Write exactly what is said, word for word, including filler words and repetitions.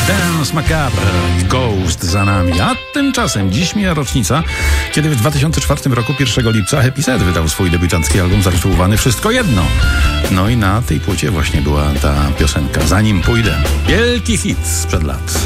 Dance Macabre, Ghost za nami. A tymczasem dziś mija rocznica, kiedy w dwa tysiące czwartym roku, pierwszego lipca, Happy Set wydał swój debiutancki album zatytułowany Wszystko Jedno. No i na tej płycie właśnie była ta piosenka Zanim pójdę. Wielki hit sprzed lat.